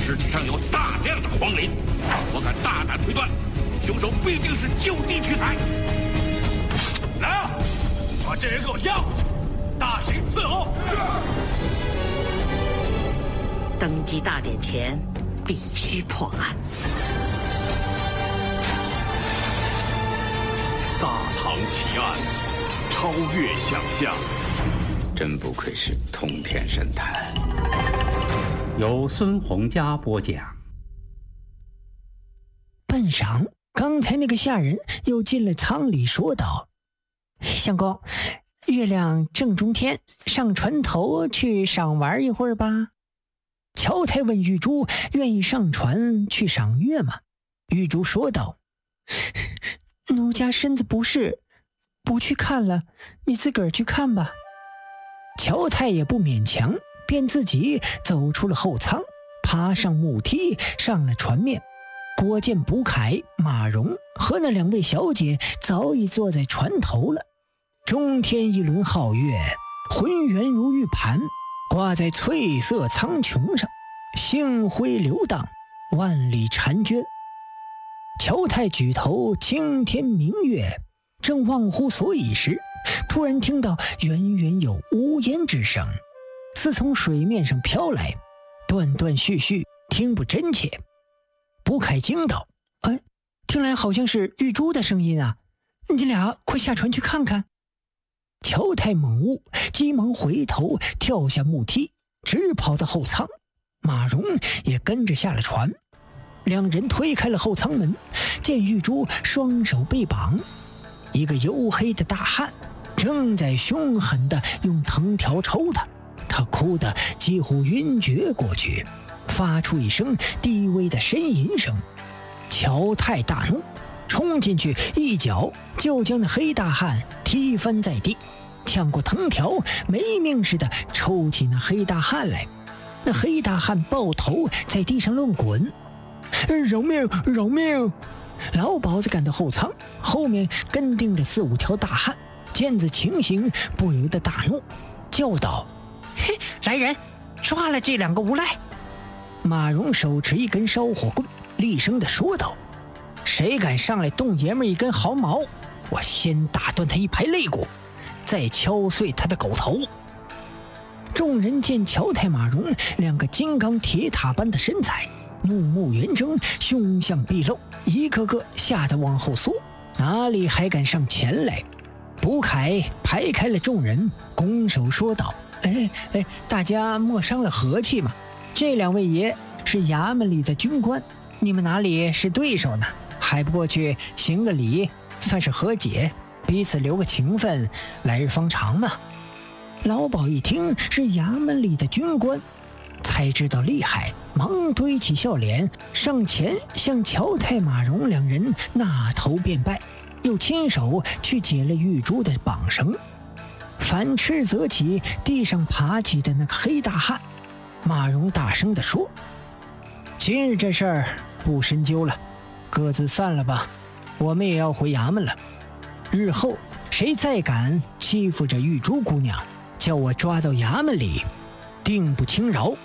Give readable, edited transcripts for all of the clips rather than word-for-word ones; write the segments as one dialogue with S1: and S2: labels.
S1: 尸体上有大量的黄磷，我敢大胆推断，凶手必定是就地取材。来啊，把这人给我押回去，大刑伺候。
S2: 登基大典前必须破案。
S3: 大唐奇案，超越想象。
S4: 真不愧是通天神探。
S5: 由孙洪佳播讲。
S6: 半晌，刚才那个下人又进了舱里，说道：“相公，月亮正中天，上船头去赏玩一会儿吧。”乔太问玉珠：“愿意上船去赏月吗？”玉珠说道：“奴家身子不适，不去看了，你自个儿去看吧。”乔太也不勉强，便自己走出了后舱，爬上木梯，上了船面。果见卜凯、马蓉和那两位小姐早已坐在船头了。中天一轮皓月，浑圆如玉盘，挂在翠色苍穹上，星辉流荡，万里婵娟。乔太举头青天明月，正忘乎所以时，突然听到远远有呜咽之声，似从水面上飘来，断断续续，听不真切。卜凯惊道：“哎，听来好像是玉珠的声音啊！你俩快下船去看看。”乔太猛悟，急忙回头跳下木梯，直跑到后舱。马蓉也跟着下了船。两人推开了后舱门，见玉珠双手被绑，一个黝黑的大汉正在凶狠地用藤条抽他，他哭得几乎晕厥过去，发出一声低微的呻吟声。乔太大怒，冲进去一脚就将那黑大汉踢翻在地，抢过藤条，没命似的抽起那黑大汉来。那黑大汉抱头在地上乱滚：“饶命，饶命！”老鸨子赶到后舱，后面跟定着4、5条大汉，见此情形，不由得大怒，叫道：“嘿，来人，抓了这2个无赖！”马蓉手持一根烧火棍，厉声地说道：“谁敢上来动爷们一根毫毛，我先打断他一排肋骨，再敲碎他的狗头。”众人见乔太、马蓉2个金刚铁塔般的身材，怒目圆睁，凶相毕露，一个个吓得往后缩，哪里还敢上前来？卜凯排开了众人，拱手说道：“大家莫伤了和气嘛，这2位爷是衙门里的军官，你们哪里是对手呢？还不过去行个礼，算是和解，彼此留个情分，来日方长嘛。”老鸨一听是衙门里的军官，才知道厉害，忙堆起笑脸，上前向乔太、马蓉2人纳头便拜，又亲手去解了玉珠的绑绳，反斥责起地上爬起的那个黑大汉。马蓉大声地说：“今日这事儿不深究了，各自散了吧，我们也要回衙门了。日后谁再敢欺负着玉珠姑娘，叫我抓到衙门里，定不轻饶。”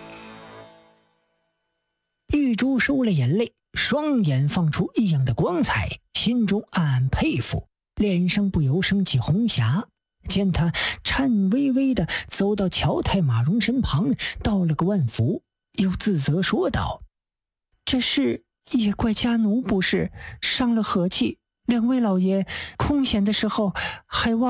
S6: 玉珠收了眼泪，双眼放出异样的光彩，心中暗暗佩服，脸上不由升起红霞。见他颤巍巍地走到乔太、马蓉身旁，道了个万福，又自责说道：“这事也怪家奴不是，伤了和气，2位老爷空闲的时候还忘